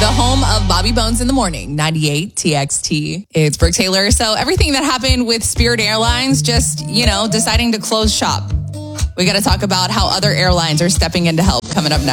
The home of Bobby Bones in the Morning, 98 TXT. It's Brooke Taylor. So everything that happened with Spirit Airlines, just, deciding to close shop. We got to talk about how other airlines are stepping in to help coming up next.